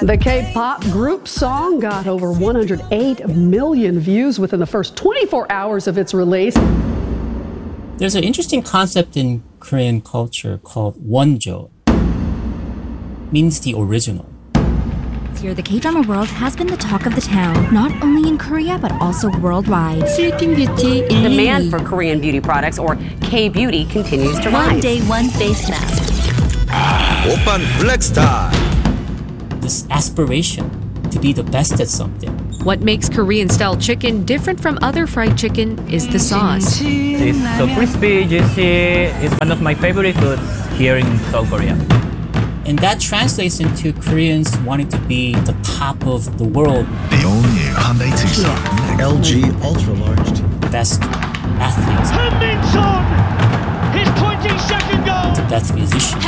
The K-pop group Song got over 108 million views within the first 24 hours of its release. There's an interesting concept in Korean culture called wonjo. Means the original. Here, the K-drama world has been the talk of the town, not only in Korea but also worldwide. Sleeping Beauty in demand for Korean beauty products, or K-beauty, continues to rise. One day, one face mask. Oppan Black Star. This aspiration to be the best at something. What makes Korean-style chicken different from other fried chicken is the sauce. It's so crispy, juicy. It's one of my favorite foods here in South Korea. And that translates into Koreans wanting to be the top of the world. The all-new Hyundai Tucson. LG Ultra Large. Best athletes. Min-Son! His 22nd goal! The best musicians.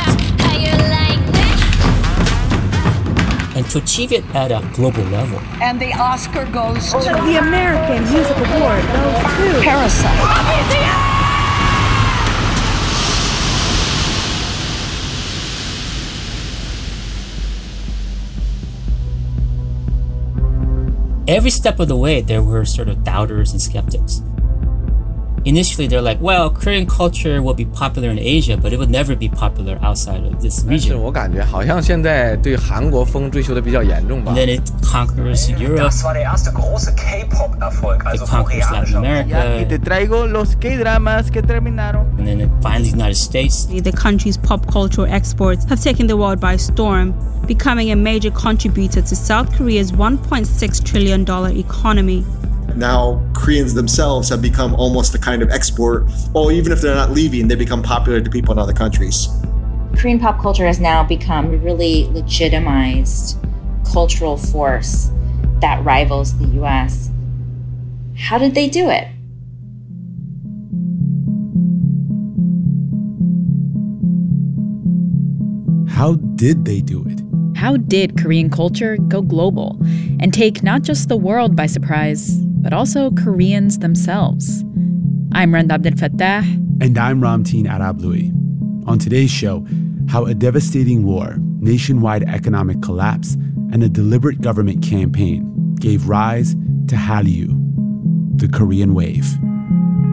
And to achieve it at a global level. And the Oscar goes to the American Music Award goes to Parasite. Every step of the way, there were sort of doubters and skeptics. Initially, they're like, well, Korean culture will be popular in Asia, but it would never be popular outside of this region. 我感觉好像现在对韩国风追求的比较严重吧。 And then it conquers Europe. Das war der erste große K-Pop-Erfolg, also it conquers Latin America. Y te traigo los K-dramas que terminaron. And then it finally the United States. The country's pop culture exports have taken the world by storm, becoming a major contributor to South Korea's $1.6 trillion economy. Now, Koreans themselves have become almost a kind of export. Or even if they're not leaving, they become popular to people in other countries. Korean pop culture has now become a really legitimized cultural force that rivals the US. How did they do it? How did they do it? How did Korean culture go global and take not just the world by surprise, but also Koreans themselves? I'm Rand Abdel Fattah. And I'm Ramteen Arablouei. On today's show, how a devastating war, nationwide economic collapse, and a deliberate government campaign gave rise to Hallyu, the Korean wave.